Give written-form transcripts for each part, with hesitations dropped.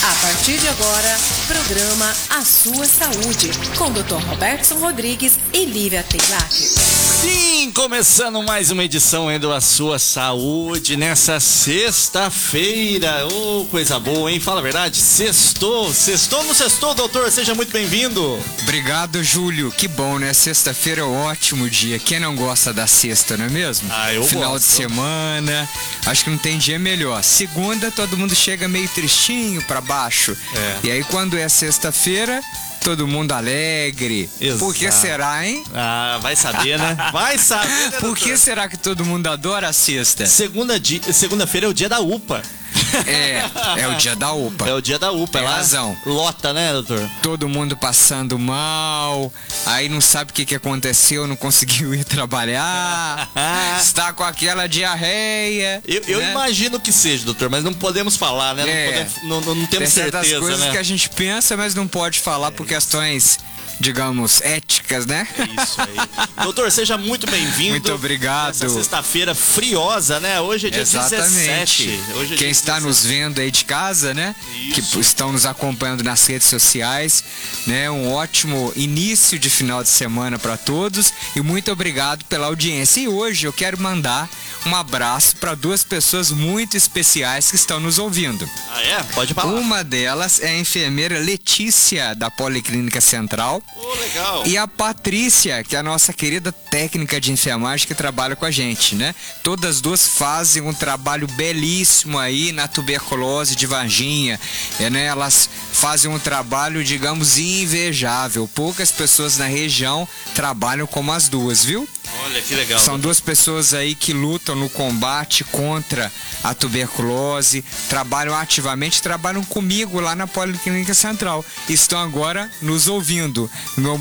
A partir de agora, programa A Sua Saúde, com Dr. Robertson Rodrigues e Lívia Teilac. Sim, começando mais uma edição do A Sua Saúde nessa sexta-feira. Oh, coisa boa, hein? Fala a verdade, sextou, não sextou, doutor? Seja muito bem-vindo. Obrigado, Júlio. Que bom, né? Sexta-feira é um ótimo dia. Quem não gosta da sexta, não é mesmo? Eu Final gosto. de semana, acho que não tem dia melhor. Segunda, todo mundo chega meio tristinho pra baixo. E aí, quando é sexta-feira, todo mundo alegre. Exato. Por que será, hein? Vai saber, né? Vai saber, né, Por que será que todo mundo adora a sexta? Segunda-feira é o dia da UPA. É o dia da UPA. É o dia da UPA. Tem lá razão. Lota, né, doutor? Todo mundo passando mal, aí não sabe o que aconteceu, não conseguiu ir trabalhar, está com aquela diarreia. Eu né? imagino que seja, doutor, mas não podemos falar, né? Não temos Tem certas certeza, coisas né? que a gente pensa, mas não pode falar por questões, digamos, éticas, né? Isso aí. Doutor, seja muito bem-vindo. Muito obrigado. Essa sexta-feira friosa, né? Hoje é dia Exatamente. 17. Hoje é Quem dia está 17. nos vendo aí de casa, né? Isso. Que estão nos acompanhando nas redes sociais, né? Um ótimo início de final de semana para todos e muito obrigado pela audiência. E hoje eu quero mandar um abraço para duas pessoas muito especiais que estão nos ouvindo. Pode falar. Uma delas é a enfermeira Letícia, da Policlínica Central. Legal. E a Patrícia, que é a nossa querida técnica de enfermagem que trabalha com a gente, né? Todas duas fazem um trabalho belíssimo aí na tuberculose de Varginha, né? Elas fazem um trabalho, digamos, invejável. Poucas pessoas na região trabalham como as duas, viu? Olha que legal. São duas pessoas aí que lutam no combate contra a tuberculose, trabalham ativamente, trabalham comigo lá na Policlínica Central. Estão agora nos ouvindo. Meu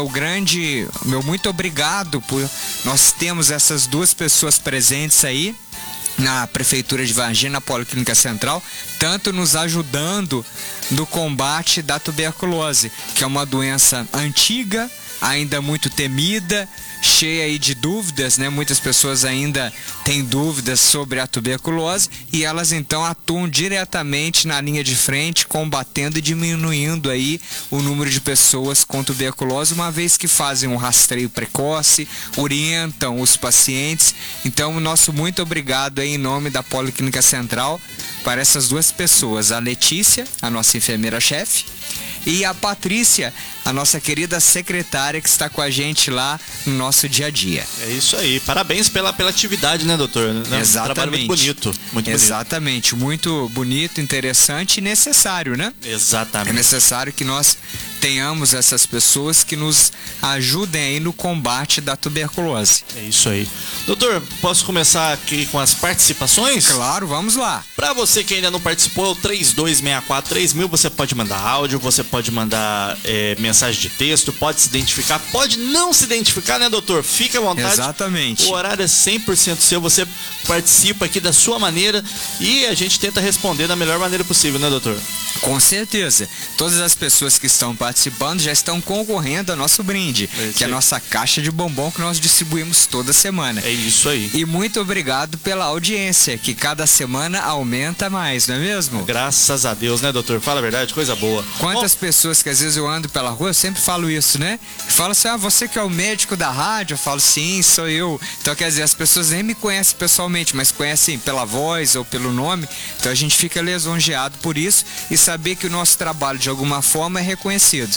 muito obrigado por nós temos essas duas pessoas presentes aí na Prefeitura de Varginha, na Policlínica Central, tanto nos ajudando no combate da tuberculose, que é uma doença antiga, ainda muito temida, cheia aí de dúvidas, né? Muitas pessoas ainda têm dúvidas sobre a tuberculose e elas então atuam diretamente na linha de frente, combatendo e diminuindo aí o número de pessoas com tuberculose, uma vez que fazem um rastreio precoce, orientam os pacientes. Então, nosso muito obrigado aí em nome da Policlínica Central para essas duas pessoas, a Letícia, a nossa enfermeira-chefe, e a Patrícia, a nossa querida secretária que está com a gente lá no nosso dia a dia. É isso aí. Parabéns pela atividade, né, doutor? Exatamente. Um trabalho muito bonito. Exatamente. Muito bonito, interessante e necessário, né? Exatamente. É necessário que nós tenhamos essas pessoas que nos ajudem aí no combate da tuberculose. É isso aí. Doutor, posso começar aqui com as participações? Claro, vamos lá. Para você que ainda não participou, é o 32643000, você pode mandar áudio, você pode mandar mensagem de texto, pode se identificar, pode não se identificar, né, doutor? Fique à vontade. Exatamente. O horário é 100% seu, você participa aqui da sua maneira e a gente tenta responder da melhor maneira possível, né, doutor? Com certeza. Todas as pessoas que estão participando já estão concorrendo ao nosso brinde, que é a nossa caixa de bombom que nós distribuímos toda semana. É isso aí. E muito obrigado pela audiência, que cada semana aumenta mais, não é mesmo? Graças a Deus, né, doutor? Fala a verdade, coisa boa. Quantas pessoas que às vezes eu ando pela rua, eu sempre falo isso, né? Falo assim, você que é o médico da rádio? Eu falo, sim, sou eu. Então, quer dizer, as pessoas nem me conhecem pessoalmente, mas conhecem pela voz ou pelo nome. Então a gente fica lisonjeado por isso e saber que o nosso trabalho de alguma forma é reconhecido.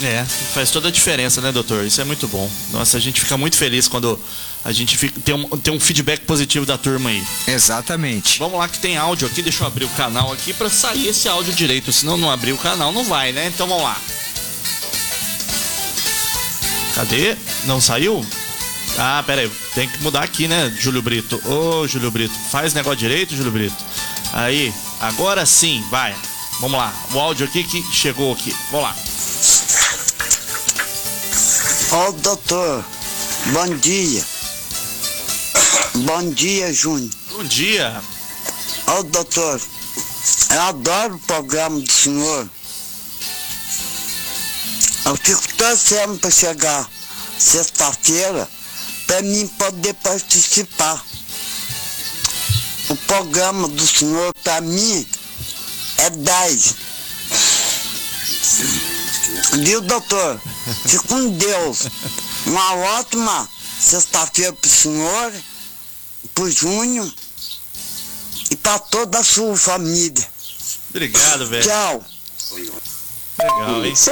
Faz toda a diferença, né, doutor? Isso é muito bom. Nossa, a gente fica muito feliz quando a gente tem um feedback positivo da turma aí. Exatamente. Vamos lá que tem áudio aqui, deixa eu abrir o canal aqui pra sair esse áudio direito, senão não abrir o canal não vai, né? Então vamos lá. Cadê? Não saiu? Pera aí, tem que mudar aqui, né, Júlio Brito? Ô, Júlio Brito, faz negócio direito, Júlio Brito. Aí, agora sim, vai. Vamos lá, o áudio aqui que chegou aqui. Vamos lá. Ô, doutor, bom dia. Bom dia, Júnior. Bom dia. Ô, doutor, eu adoro o programa do senhor. Eu fico torcendo para chegar sexta-feira para mim poder participar. O programa do senhor, para mim, é 10. Viu, doutor? Fique com Deus. Uma ótima sexta-feira pro senhor, pro Júnior e pra toda a sua família. Obrigado, velho. Tchau. Legal, hein?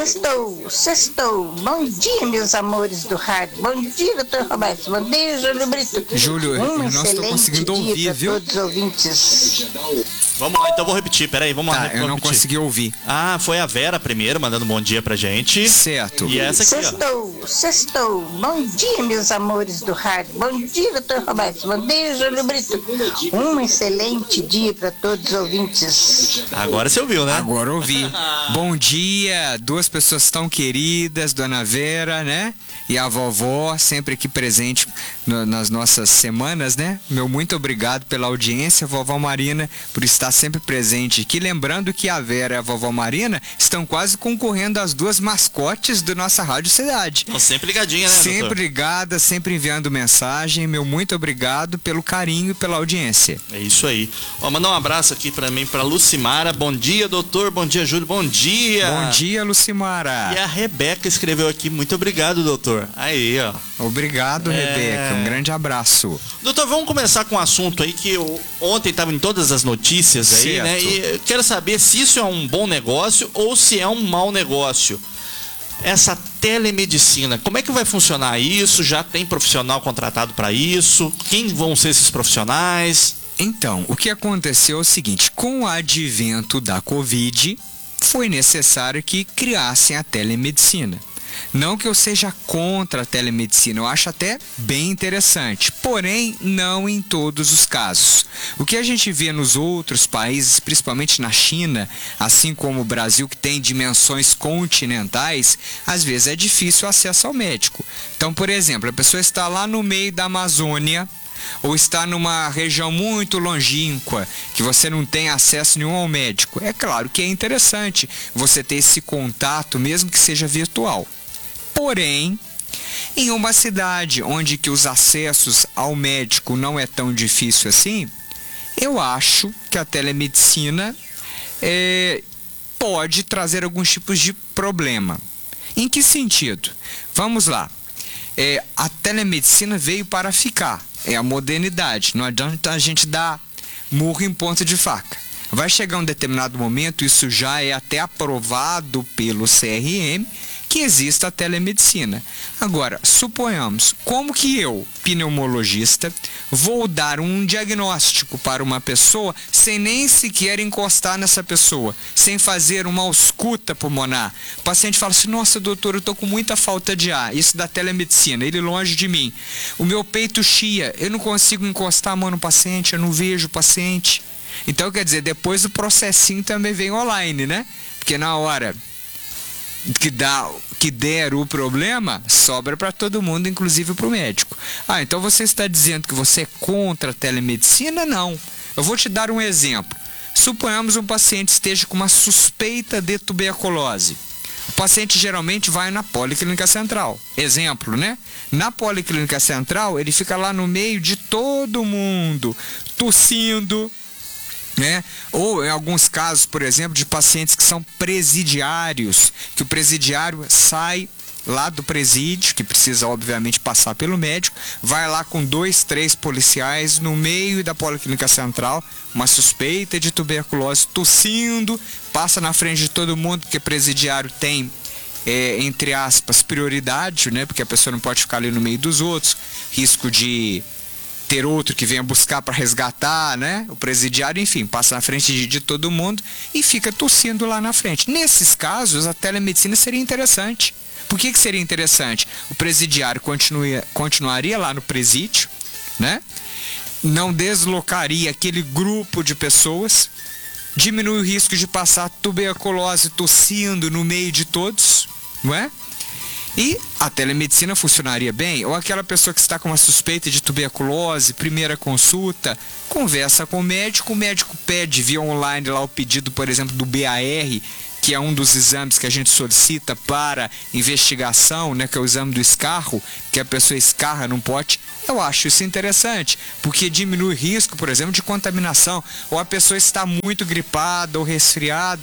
Sextou. Bom dia, meus amores do rádio. Bom dia, doutor Roberto. Bom dia, Júlio Brito. Júlio, eu não estou excelente conseguindo dia ouvir, pra viu? todos os ouvintes. Vamos lá, então vou repetir. Peraí, vamos lá. Tá, eu não repetir. consegui ouvir. Ah, foi a Vera primeiro, mandando um bom dia pra gente. Certo. E essa aqui, ó. Sextou. Bom dia, meus amores do rádio. Bom dia, doutor Roberto. Bom dia, Júlio Brito. Excelente dia para todos os ouvintes. Agora você ouviu, né? Agora ouvi. Bom dia, duas pessoas tão queridas, Dona Vera, né? E a vovó, sempre aqui presente nas nossas semanas, né? Meu muito obrigado pela audiência, vovó Marina, por estar sempre presente aqui. Lembrando que a Vera e a vovó Marina estão quase concorrendo às duas mascotes da nossa Rádio Cidade. Estão sempre ligadinha, né, Sempre doutor? ligada, sempre enviando mensagem. Meu muito obrigado pelo carinho e pela audiência. É isso aí. Ó, mandar um abraço aqui pra mim, pra Lucimara. Bom dia, doutor. Bom dia, Júlio. Bom dia. Bom dia, Lucimara. E a Rebeca escreveu aqui. Muito obrigado, doutor. Aí, ó. Obrigado, Rebeca. Um grande abraço. Doutor, vamos começar com um assunto aí que ontem estava em todas as notícias aí, Certo. né? E eu quero saber se isso é um bom negócio ou se é um mau negócio. Essa telemedicina, como é que vai funcionar isso? Já tem profissional contratado para isso? Quem vão ser esses profissionais? Então, o que aconteceu é o seguinte: com o advento da Covid, foi necessário que criassem a telemedicina. Não que eu seja contra a telemedicina, eu acho até bem interessante, porém não em todos os casos. O que a gente vê nos outros países, principalmente na China, assim como o Brasil, que tem dimensões continentais, às vezes é difícil o acesso ao médico. Então, por exemplo, a pessoa está lá no meio da Amazônia, ou está numa região muito longínqua, que você não tem acesso nenhum ao médico. É claro que é interessante você ter esse contato, mesmo que seja virtual. Porém, em uma cidade onde que os acessos ao médico não é tão difícil assim, eu acho que a telemedicina pode trazer alguns tipos de problema. Em que sentido? Vamos lá. A telemedicina veio para ficar. É a modernidade. Não adianta a gente dar murro em ponta de faca. Vai chegar um determinado momento, isso já é até aprovado pelo CRM, que exista a telemedicina. Agora, suponhamos, como que eu, pneumologista, vou dar um diagnóstico para uma pessoa sem nem sequer encostar nessa pessoa, sem fazer uma ausculta pulmonar? O paciente fala assim: nossa, doutor, eu estou com muita falta de ar. Isso da telemedicina, ele longe de mim. O meu peito chia, eu não consigo encostar a mão no paciente, eu não vejo o paciente. Então, quer dizer, depois o processinho também vem online, né? Porque na hora que der o problema, sobra para todo mundo, inclusive para o médico. Ah, então você está dizendo que você é contra a telemedicina? Não. Eu vou te dar um exemplo. Suponhamos um paciente esteja com uma suspeita de tuberculose. O paciente geralmente vai na Policlínica Central. Exemplo, né? Na Policlínica Central, ele fica lá no meio de todo mundo, tossindo, né? Ou em alguns casos, por exemplo, de pacientes que são presidiários, que o presidiário sai lá do presídio, que precisa obviamente passar pelo médico, vai lá com 2, 3 policiais no meio da Policlínica Central, uma suspeita de tuberculose, tossindo, passa na frente de todo mundo, porque presidiário tem, entre aspas, prioridade, né? Porque a pessoa não pode ficar ali no meio dos outros, risco de ter outro que venha buscar para resgatar, né? O presidiário, enfim, passa na frente de todo mundo e fica tossindo lá na frente. Nesses casos, a telemedicina seria interessante. Por que seria interessante? O presidiário continuaria lá no presídio, né? Não deslocaria aquele grupo de pessoas, diminui o risco de passar tuberculose tossindo no meio de todos, não é? E a telemedicina funcionaria bem, ou aquela pessoa que está com uma suspeita de tuberculose, primeira consulta, conversa com o médico pede via online lá o pedido, por exemplo, do BAR, que é um dos exames que a gente solicita para investigação, né, que é o exame do escarro, que a pessoa escarra num pote. Eu acho isso interessante, porque diminui o risco, por exemplo, de contaminação, ou a pessoa está muito gripada ou resfriada,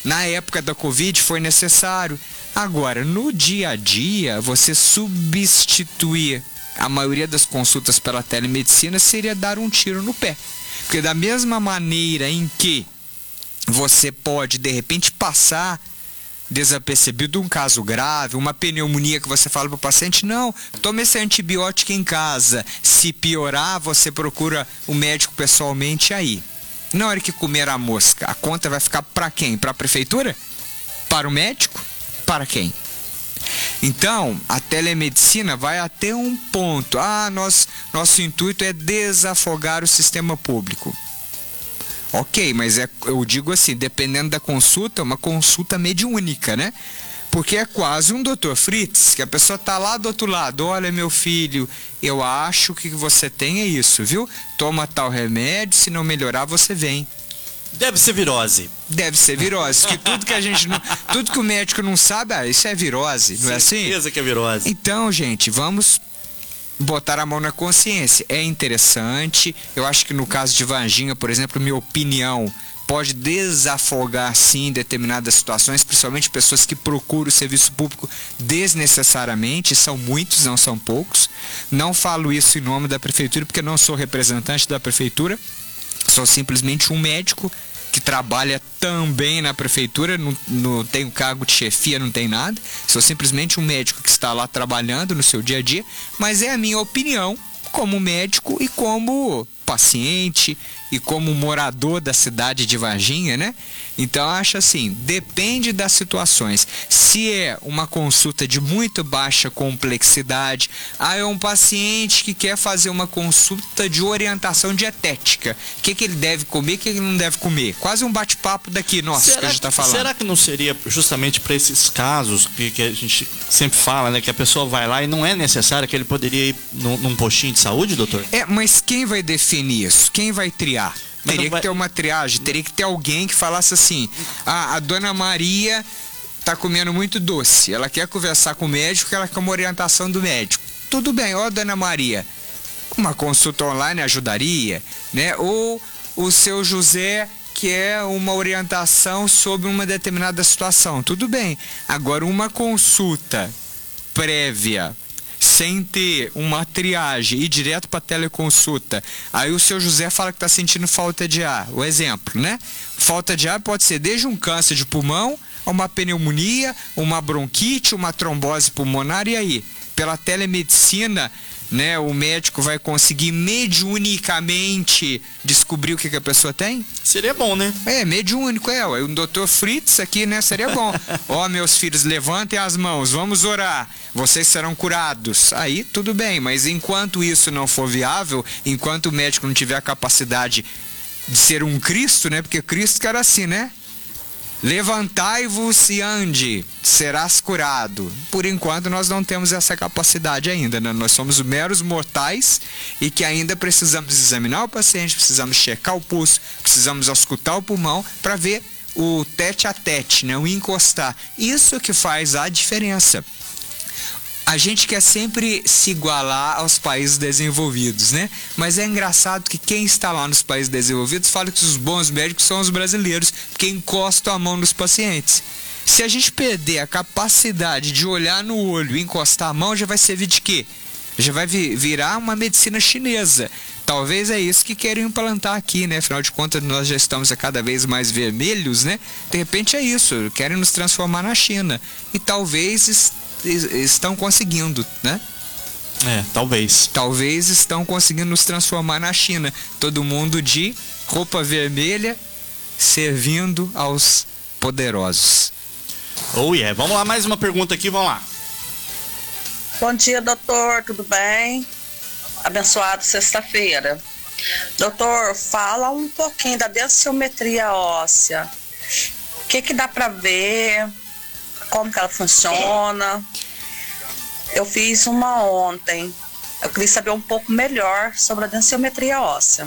Na época da Covid foi necessário. Agora, no dia a dia, você substituir a maioria das consultas pela telemedicina seria dar um tiro no pé. Porque da mesma maneira em que você pode, de repente, passar desapercebido um caso grave, uma pneumonia que você fala para o paciente, não, tome esse antibiótico em casa. Se piorar, você procura o médico pessoalmente aí. Na hora que comer a mosca, a conta vai ficar para quem? Para a prefeitura? Para o médico? Para quem? Então, a telemedicina vai até um ponto. Nosso intuito é desafogar o sistema público. Ok, mas eu digo assim, dependendo da consulta, uma consulta mediúnica, né? Porque é quase um Dr. Fritz, que a pessoa tá lá do outro lado. Olha, meu filho, eu acho que você tem é isso, viu? Toma tal remédio, se não melhorar, você vem. Deve ser virose. Deve ser virose, que tudo que a gente não, tudo que o médico não sabe, isso é virose, não é assim? Certeza que é virose. Então, gente, vamos botar a mão na consciência. É interessante. Eu acho que no caso de Varginha, por exemplo, minha opinião, pode desafogar sim determinadas situações, principalmente pessoas que procuram o serviço público desnecessariamente. São muitos, não são poucos. Não falo isso em nome da prefeitura, porque não sou representante da prefeitura. Sou simplesmente um médico que trabalha também na prefeitura, não tenho cargo de chefia, não tem nada. Sou simplesmente um médico que está lá trabalhando no seu dia a dia, mas é a minha opinião como médico e como paciente e como morador da cidade de Varginha, né? Então acho assim, depende das situações. Se é uma consulta de muito baixa complexidade, é um paciente que quer fazer uma consulta de orientação dietética. O que ele deve comer, o que ele não deve comer. Quase um bate-papo daqui, nossa, que a gente está falando. Será que não seria justamente para esses casos que a gente sempre fala, né? Que a pessoa vai lá e não é necessário, que ele poderia ir num postinho de saúde, doutor? Mas quem vai definir isso? Quem vai triar? Teria que ter uma triagem, teria que ter alguém que falasse assim, a dona Maria tá comendo muito doce, ela quer conversar com o médico, ela quer uma orientação do médico. Tudo bem, dona Maria, uma consulta online ajudaria, né? Ou o seu José quer uma orientação sobre uma determinada situação, tudo bem. Agora, uma consulta prévia, sem ter uma triagem e ir direto para teleconsulta, aí o seu José fala que está sentindo falta de ar. O exemplo, né? Falta de ar pode ser desde um câncer de pulmão, uma pneumonia, uma bronquite, uma trombose pulmonar, e aí? Pela telemedicina, né, o médico vai conseguir mediunicamente descobrir o que a pessoa tem? Seria bom, né? Mediúnico, o Dr. Fritz aqui, né, seria bom. Meus filhos, levantem as mãos, vamos orar, vocês serão curados. Aí, tudo bem, mas enquanto isso não for viável, enquanto o médico não tiver a capacidade de ser um Cristo, né, porque Cristo era assim, né? Levantai-vos e ande, serás curado. Por enquanto nós não temos essa capacidade ainda, né? Nós somos meros mortais e que ainda precisamos examinar o paciente, precisamos checar o pulso, precisamos auscultar o pulmão para ver o tete a tete, né? O encostar. Isso que faz a diferença. A gente quer sempre se igualar aos países desenvolvidos, né? Mas é engraçado que quem está lá nos países desenvolvidos fala que os bons médicos são os brasileiros, porque encostam a mão nos pacientes. Se a gente perder a capacidade de olhar no olho e encostar a mão, já vai servir de quê? Já vai virar uma medicina chinesa. Talvez é isso que querem implantar aqui, né? Afinal de contas, nós já estamos cada vez mais vermelhos, né? De repente é isso, querem nos transformar na China. E talvez estão conseguindo, né? Talvez. Talvez estão conseguindo nos transformar na China. Todo mundo de roupa vermelha servindo aos poderosos. Vamos lá, mais uma pergunta aqui, vamos lá. Bom dia, doutor, tudo bem? Abençoado sexta-feira. Doutor, fala um pouquinho da densiometria óssea. O que dá para ver? Como que ela funciona? Eu fiz uma ontem. Eu queria saber um pouco melhor sobre a densiometria óssea.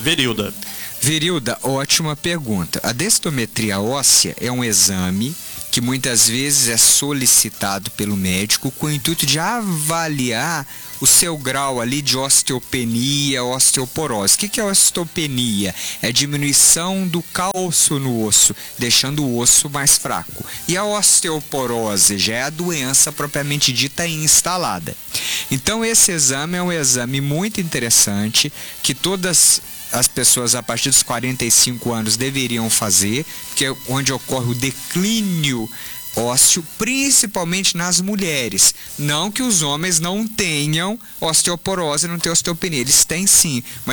Virilda, ótima pergunta. A densitometria óssea é um exame que muitas vezes é solicitado pelo médico com o intuito de avaliar o seu grau ali de osteopenia, osteoporose. O que é osteopenia? É diminuição do cálcio no osso, deixando o osso mais fraco. E a osteoporose já é a doença propriamente dita instalada. Então esse exame é um exame muito interessante que todas as pessoas a partir dos 45 anos deveriam fazer, que é onde ocorre o declínio ósseo, principalmente nas mulheres. Não que os homens não tenham osteoporose, não tenham osteopenia, eles têm sim, mas